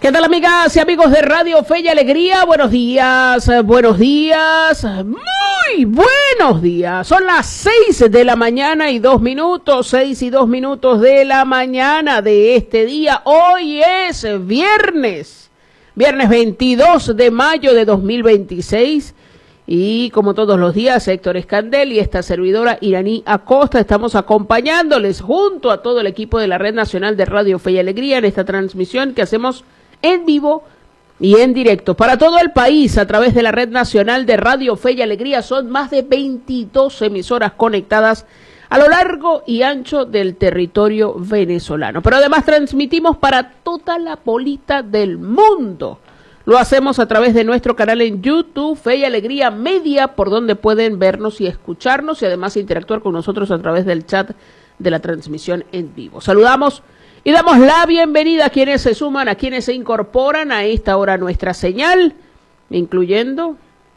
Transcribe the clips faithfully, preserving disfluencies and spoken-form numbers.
¿Qué tal, amigas y amigos de Radio Fe y Alegría? Buenos días, buenos días, muy buenos días. Son las seis de la mañana y dos minutos, seis y dos minutos de la mañana de este día. Hoy es viernes, viernes veintidós de mayo de dos mil veintiséis. Y como todos los días, Héctor Escandel y esta servidora Iraní Acosta estamos acompañándoles junto a todo el equipo de la Red Nacional de Radio Fe y Alegría en esta transmisión que hacemos en vivo y en directo para todo el país a través de la Red Nacional de Radio Fe y Alegría. Son más de veintidós emisoras conectadas a lo largo y ancho del territorio venezolano. Pero además transmitimos para toda la bolita del mundo. Lo hacemos a través de nuestro canal en YouTube, Fe y Alegría Media, por donde pueden vernos y escucharnos y además interactuar con nosotros a través del chat de la transmisión en vivo. Saludamos y damos la bienvenida a quienes se suman, a quienes se incorporan a esta hora a nuestra señal, incluyendo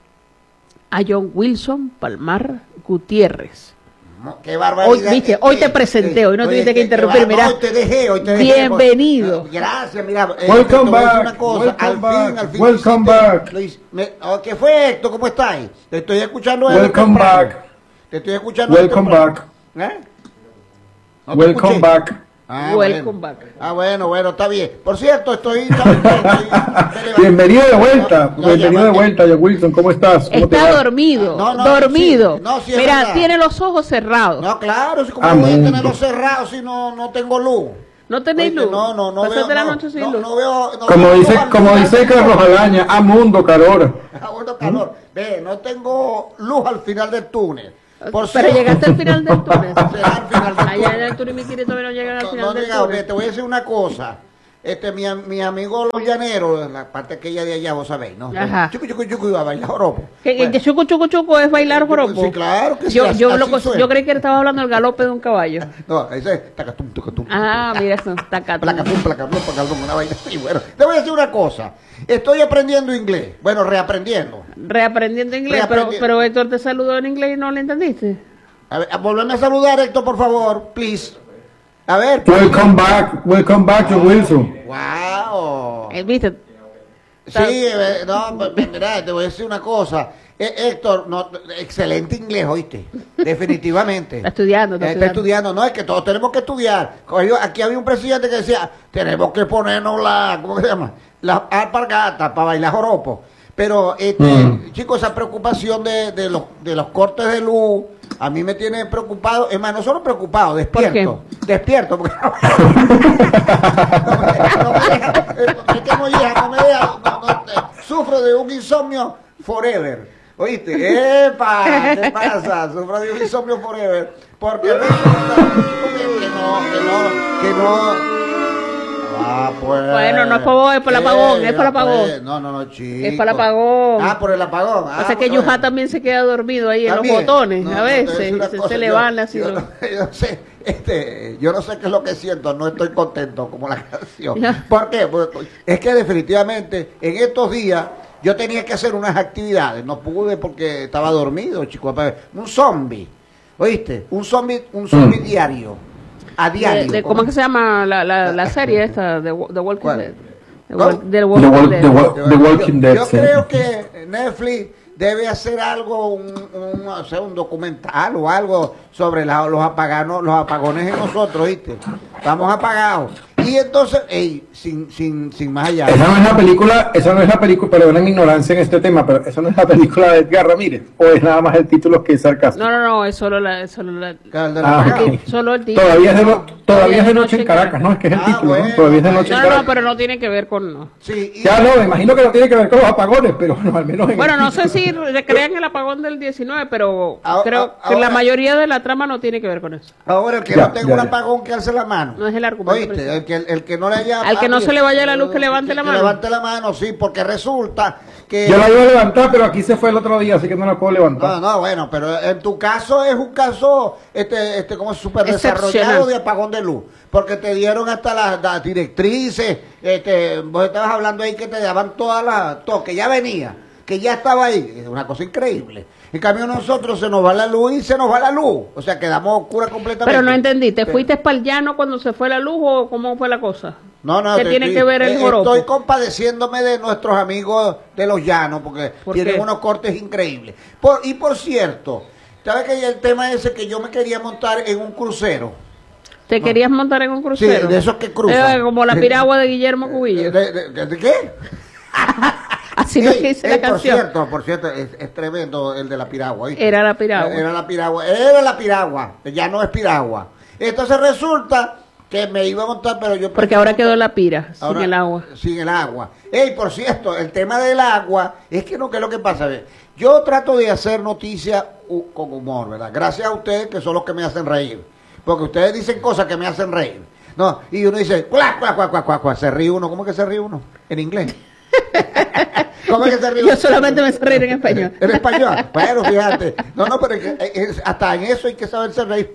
a John Wilson Palmar Gutiérrez. Qué barbaridad. Hoy, viste, hoy te presenté, hoy no tuviste que interrumpir, mira. Hoy te dejé, hoy te dejé. Bienvenido. Por, gracias, mira. Eh, welcome back. Una cosa, welcome al back. fin, al fin. Welcome back. Me, oh, ¿Qué fue esto? ¿Cómo estáis? Te estoy escuchando. Welcome back. Te estoy escuchando. Welcome back. ¿Eh? ¿No welcome back. Ah, welcome bueno. back. Ah, bueno, bueno, está bien. Por cierto, estoy... estoy, estoy Bienvenido de vuelta. No, no, Bienvenido de vuelta, John Wilson. ¿Cómo estás? ¿Cómo Está dormido, no, no, dormido. Sí, no, sí, Mira, verdad. tiene los ojos cerrados. No, claro, si como Ah, voy a mundo. tenerlos cerrados si no, no tengo luz. ¿No tenéis Oíste, luz? No, no, no Pasaste veo, la no, noche sin no, luz. no veo, no Como veo dice, luz al como final dice del Carlos túnel. Alaña, a mundo, calor. Ah, bueno, calor. Ve, no tengo luz al final del túnel. Por Pero cierto- llegaste al final del túnel. Será al final del Allá en túnel. el Turimiquiri todavía no llegan al No, final no he del llegado. Ve, túnel. te voy a decir una cosa. Este, mi, am- mi amigo Los Llaneros, la parte aquella de allá, vos sabéis, ¿no? Ajá. Chucu, chucu, chucu, iba a bailar joropo. Que, Bueno, que chucu chucu chucu es bailar joropo. Sí, claro que sí. Yo, así- yo, así lo, suena. yo creí que estaba hablando del galope de un caballo. No, ese es tacatum, tacatum. Ah, mira eso, está acá. Placapum, placapum, placapum, una vaina así. Bueno, te voy a decir una cosa. Estoy aprendiendo inglés. Bueno, reaprendiendo. Reaprendiendo inglés, Reaprendi- pero, pero Héctor te saludó en inglés y no le entendiste. A ver, a volverme a saludar, Héctor, por favor, please. A ver. Welcome back. Welcome back, John Wilson. Wow. Eh, ¿Viste? Sí, eh, no, pues, mira, te voy a decir una cosa. Eh, Héctor, no, excelente inglés, ¿oíste? Definitivamente. Está estudiando, está Eh, Está estudiando. No, es que todos tenemos que estudiar. Cogió- Aquí había un presidente que decía, tenemos que ponernos la, ¿cómo se llama? Las alpargatas para bailar joropo. Pero, este, Mm. chicos, esa preocupación de, de, los, de los cortes de luz, a mí me tiene preocupado. Es más, no solo preocupado, despierto. Despierto, porque no, me- no me deja, eh, es que no llega, no me deja, no, no, eh, sufro de un insomnio forever. ¿Oíste? ¡Epa! ¿Qué pasa? Sufro de un insomnio forever. Porque resulta que que no, que no, que no. Ah, pues. Bueno, no es por vos, es por el apagón, es por el Ah, apagón. pues, No, no, no, chico. Es para el apagón. Ah, por el apagón. Ah, O sea que pues, Yuja también se queda dormido ahí en los también. botones, No, a no, te voy veces, decir una se, cosa, se yo- le van así. Yo, los- no, yo sé, este, yo no sé qué es lo que siento, no estoy contento como la canción. Ya. ¿Por qué? Porque es que definitivamente en estos días yo tenía que hacer unas actividades, no pude porque estaba dormido, chico. Un zombie, ¿oíste? Un zombie, un zombie Mm. diario, a de, diario. de- ¿Cómo es que se llama la, la, la serie esta de The Walking ¿Cuál? Dead? The ¿Cómo? Wal- del The, Walking Wal- Dead. The Wa- The Walking yo, Dead. yo sí. creo que Netflix debe hacer algo, un, un, o sea, un documental o algo sobre la- los apaganos, los apagones en nosotros, ¿viste? Estamos apagados. Y entonces, ey, sin, sin, sin más allá. Esa no es la película, esa no es la película, perdonen mi ignorancia en este tema, pero esa no es la película de Edgar Ramírez, o es nada más el título que es sarcástico. No, no, no, es solo la... Es solo, la, Que el de Ah, la- ok. solo el título. Todavía es de, no- todavía es de noche en Caracas, ¿no? Es que es el Ah, título, bueno, ¿no? Todavía es de noche No, en no, no, Caracas. pero no tiene que ver con... No. Sí, y- Ya no, me imagino que no tiene que ver con los apagones, pero bueno, al menos en Bueno, el no sé título. si recrean el apagón del diecinueve, pero Ahora- creo que ahora- la mayoría de la trama no tiene que ver con eso. Ahora el que Ya, no tenga ya, un ya. apagón que alce la mano. No es el argumento ¿Oíste? principal. El que, el que no le haya... Al que no se le vaya la luz, que levante la que mano. levante la mano, sí, porque resulta que... Yo la iba a levantar, pero aquí se fue el otro día, así que no la puedo levantar. No, no, bueno, pero en tu caso es un caso, este, este, como súper desarrollado Excepcional. de apagón de luz, porque te dieron hasta las, las directrices, este, vos estabas hablando ahí que te daban todas las, todo, que ya venía, que ya estaba ahí, es una cosa increíble. En cambio nosotros se nos va la luz y se nos va la luz, o sea, quedamos oscuras completamente. Pero no entendí, ¿te Pero- fuiste para el llano cuando se fue la luz o cómo fue la cosa? No, no, ¿Qué te tiene estoy- que ver el eh, joropo? Estoy compadeciéndome de nuestros amigos de los llanos, porque ¿Por tienen qué? unos cortes increíbles. Por, y por cierto, ¿sabes que el tema ese que yo me quería montar en un crucero? ¿Te querías montar en un crucero? Sí, de esos que cruzan. Eh, como la piragua de Guillermo Cubillo. ¿De, de, de- de qué? Así no es Ey, que dice ey, la por canción. cierto, por cierto, es, es tremendo el de la piragua. ¿oíste? Era la piragua. Era la piragua, era la piragua, ya no es piragua. Entonces resulta que me iba a montar, pero yo... Porque ahora quedó la pira, Ahora, sin el agua. Sin el agua. Ey, por cierto, el tema del agua, es que no, ¿qué es lo que pasa? Ve, yo trato de hacer noticias uh, con humor, ¿verdad? Gracias a ustedes que son los que me hacen reír. Porque ustedes dicen cosas que me hacen reír. No, y uno dice, cuac, cuac, cuac, cuac, cuac, cuac, se ríe uno. ¿Cómo es que se ríe uno? En inglés. ¿Cómo es que se ríe uno? Yo solamente me sé reír en español. En español. Bueno, fíjate. No, no, pero es que, es- hasta en eso hay que saberse reír.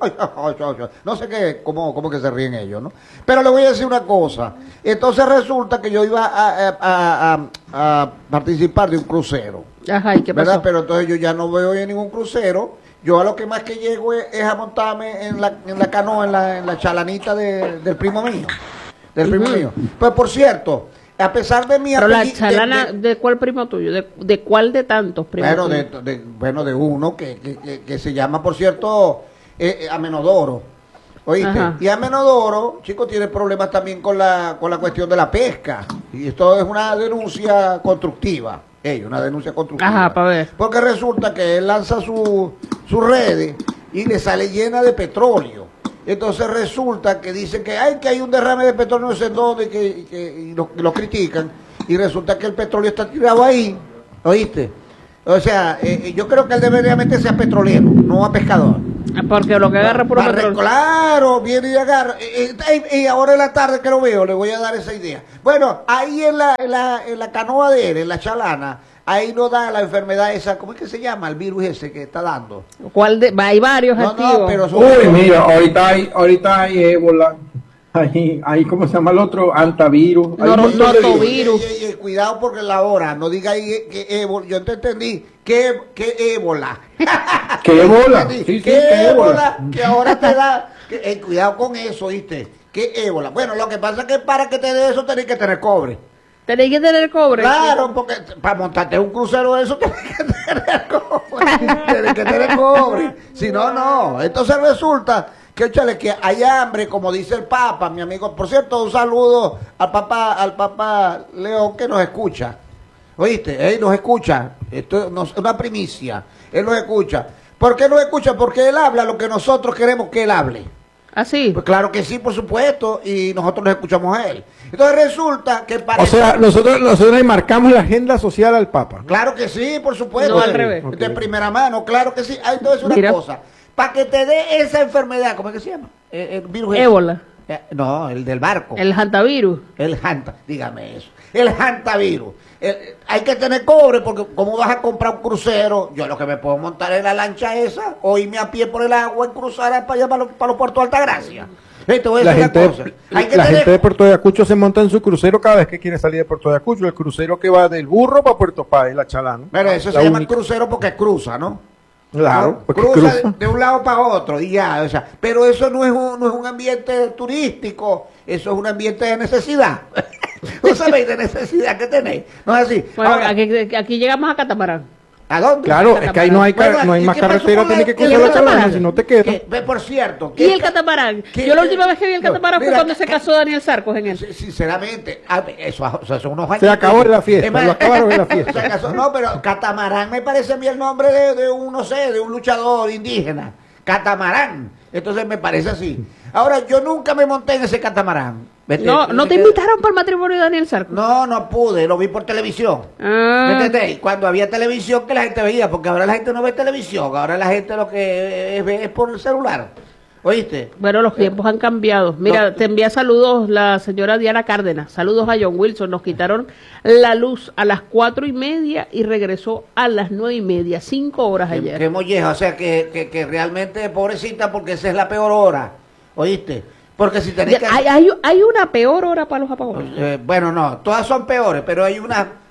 No sé qué, cómo, cómo que se ríen ellos, ¿no? Pero le voy a decir una cosa. Entonces resulta que yo iba a, a- a- a- a participar de un crucero. Ajá, ¿y qué pasó? ¿Verdad? Pero entonces yo ya no veo en ningún crucero. Yo a lo que más que llego es, es a montarme en la, en la canoa, en la, en la chalanita de- del primo mío. Del primo Ujú. mío. Pues por cierto, a pesar de mi Pero la apellido- de- chalana, de- de, cuál primo tuyo? ¿De, de cuál de tantos primos bueno, de, tuyos? de- bueno, de uno que, que, que- que se llama, por cierto, eh, eh, Amenodoro. ¿Oíste? Ajá. Y Amenodoro, chicos, tiene problemas también con la, con la cuestión de la pesca. Y esto es una denuncia constructiva. Ellos, una denuncia constructiva. Ajá, pa' ver. Porque resulta que él lanza su- sus redes y le sale llena de petróleo. Entonces resulta que dicen que hay que hay un derrame de petróleo no sé en dónde y que, y que y lo, y lo critican. Y resulta que el petróleo está tirado ahí. ¿Oíste? O sea, eh, yo creo que él debería meterse a petrolero, no a pescador. Ah, porque lo que agarra puro Barre- petróleo. Claro, viene y agarra. Eh, eh, Y ahora en la tarde que lo veo, le voy a dar esa idea. Bueno, ahí en la, en la, en la canoa de él, en la chalana, ahí no da la enfermedad esa, ¿cómo es que se llama? El virus ese que está dando. ¿Cuál de? Hay varios No, activos. no, pero Uy, mira, ahorita hay, ahorita hay ébola, hay, hay, ¿cómo se llama el otro? Antavirus. Hay No, un no, montón de no, virus. virus. Ey, ey, ey, cuidado porque la hora, no diga ahí que ébola, yo te entendí, que, que ébola. ¿Qué ébola? Entendí, Sí, sí, que qué ébola, ébola. que ahora te da, que, ey, cuidado con eso, ¿viste? Que ébola. Bueno, lo que pasa es que para que te dé eso tenés que tener cobre. Tenéis que tener cobre. Claro, porque para montarte un crucero de eso tienes que tener cobre. Tienes que tener cobre. Si no, no. Entonces resulta que, échale, que hay hambre, como dice el Papa, mi amigo. Por cierto, un saludo al Papa, al Papa León que nos escucha. ¿Oíste? Él nos escucha. Esto es una primicia. Él nos escucha. ¿Por qué nos escucha? Porque él habla lo que nosotros queremos que él hable. Así. Pues claro que sí, por supuesto, y nosotros nos escuchamos a él. Entonces resulta que para O sea, nosotros, nosotros le marcamos la agenda social al Papa. Claro que sí, por supuesto. No, al de, revés. de Ok. primera mano, claro que sí. Hay entonces una Mira. cosa. Para que te dé esa enfermedad, ¿cómo es que se llama? El, el virus ese. Ébola. Eh, no, el del barco. El hantavirus. El hanta, dígame eso. El hantavirus. El- hay que tener cobre porque ¿cómo vas a comprar un crucero? Yo lo que me puedo montar en la lancha esa o irme a pie por el agua y cruzar para allá para los, para los puertos de Altagracia. Eh, te voy a La decir gente, una cosa. Hay que la tener- gente de Puerto Ayacucho se monta en su crucero cada vez que quiere salir de Puerto Ayacucho. El crucero que va del Burro para Puerto Páez, la chalana. Pero eso La se llama única. crucero porque cruza, ¿no? Claro, ¿no? porque cruza, cruza. De, de un lado para otro y ya, o sea, pero eso no es un, no es un ambiente turístico, eso es un ambiente de necesidad. ¿No sabéis de necesidad que tenéis? No es así. Bueno, Ahora, aquí, aquí llegamos a Catamarán. ¿a dónde? Claro, es que ahí no hay, ca- Bueno, no hay ¿y más qué pasó carretera, con tienes la- que y cruzar el la chalana, catamarán? si no te quedas. Que- ve, por cierto. ¿Y que- el catamarán? que- Yo la última vez que vi el no, catamarán fue mira, cuando se que- casó Daniel Sarcos en él. Sí, sinceramente, a ver, eso, eso son unos años. Se acabó la fiesta, Es más, lo acabaron en la fiesta. se acabó- no, pero catamarán me parece a mí el nombre de, de un, no sé, de un luchador indígena. Catamarán. Entonces me parece así. Ahora, yo nunca me monté en ese catamarán. Vete, No, no te quedé- invitaron para el matrimonio de Daniel Sarcos. No, no pude, lo vi por televisión. ¿Me Ah, entendéis? Cuando había televisión que la gente veía, porque ahora la gente no ve televisión, ahora la gente lo que eh, ve es por el celular. ¿Oíste? bueno, los tiempos han cambiado. Mira, No. te envía saludos la señora Diana Cárdenas. Saludos a John Wilson. Nos quitaron la luz a las cuatro y media y regresó a las nueve y media. Cinco horas Qué, ayer. qué molleja, o sea que, que, que realmente pobrecita porque esa es la peor hora. ¿Oíste? Porque si tenés que... Hay, hay, hay una peor hora para los apagones. Eh, bueno, no, todas son peores, pero hay una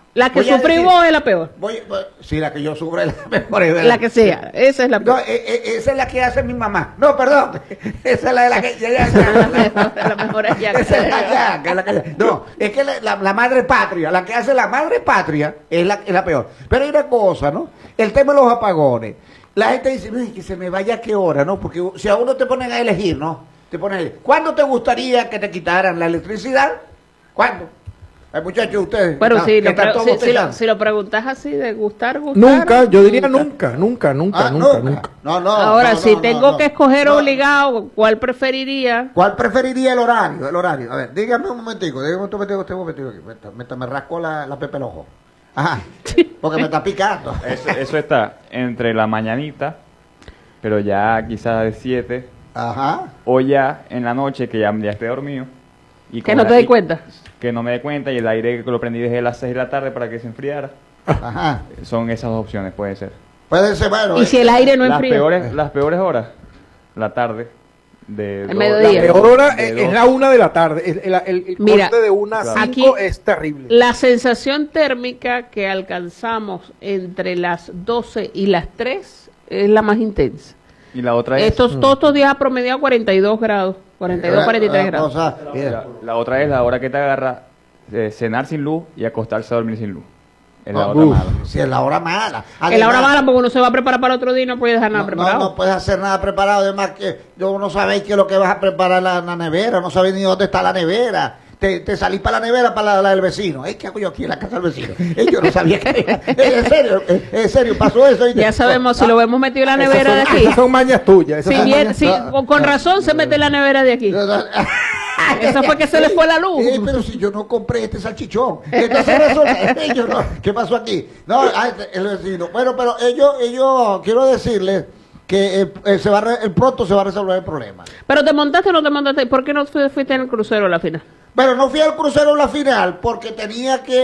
La que Voy a sufrí decir- vos es la peor. Voy, voy- sí, la que yo sufro es la mejor. es La que sea, esa es la No, peor. e- e- esa es la que hace mi mamá. No, perdón. Esa es la de la que. ya, ya, ya, La la- mejor, la mejor es ya. Esa es la yaca, la que- no, es que la, la- la madre patria, la que hace la madre patria es la, es la peor. Pero hay una cosa, ¿no? El tema de los apagones. La gente dice, "Uy, que se me vaya a qué hora, ¿no? Porque si a uno te ponen a elegir, ¿no? Te ponen a elegir. ¿Cuándo te gustaría que te quitaran la electricidad? ¿Cuándo? Ay, muchachos, ustedes. Bueno, que sí, están- lo que están pre- todos si, si lo, bostezando. si lo preguntas así de gustar, gustar. Nunca, yo diría nunca, nunca, nunca, Ah, nunca, nunca. No, no. Ahora, no, si no, tengo no, no. que escoger No. obligado, ¿cuál preferiría? ¿Cuál preferiría el horario? El horario. A ver, dígame un momentico, dígame un momentico, un momentico aquí. Me, me, me rascó la, la pepe el ojo. Ajá. Porque me está picando. Eso, eso está entre la mañanita, pero ya quizás de siete, Ajá. o ya en la noche que ya, ya esté dormido. Y Que con no la- te des y- cuenta. Que no me dé cuenta y el aire que lo prendí desde las seis de la tarde para que se enfriara. Ajá. Son esas dos opciones, puede ser. Puede ser, bueno. Y si el aire no las, enfría. peores, las peores horas, la tarde. De El dos- mediodía. La peor hora de es, dos. es la una de la tarde. El, el, el- el Mira, corte de una a claro. cinco Aquí- es terrible. La sensación térmica que alcanzamos entre las doce y las tres es la más intensa. Y la otra es... Estos, todos estos días ha promediado cuarenta y dos grados, cuarenta y dos, cuarenta y tres La grados. cosa, La, mira, la otra es la hora que te agarra de cenar sin luz y acostarse a dormir sin luz. Es la no, otra uf, mala. si es la hora mala. Es la hora Además, mala porque uno se va a preparar para el otro día y no puede dejar nada no, preparado. no, no puedes hacer nada preparado. Además, que yo no sabéis qué es lo que vas a preparar en la, la nevera. No sabéis ni dónde está la nevera. Te, te salís para la nevera, para la, la del vecino. ¿Eh? ¿Qué hago yo aquí en la casa del vecino? Eh, yo no sabía que era. Eh, en serio, eh, en serio, pasó eso. ¿oíste? Ya sabemos, si Ah, lo vemos metido en la Esas nevera de son- aquí. Esas son mañas tuyas. esas Si son bien, mañas- si, no, con, con razón se mete en la nevera de aquí. no, no. Eso fue que se le fue la luz. Eh, pero si yo no compré este salchichón. Entonces resulta, eh, yo no, ¿qué pasó aquí? No, ah, el vecino. Bueno, pero ellos, ellos, quiero decirles que eh, eh, se va a re- eh, pronto se va a resolver el problema. Pero te montaste o no te montaste. ¿Por qué no fu- fuiste en el crucero a la final? Pero no fui al crucero en la final porque tenía que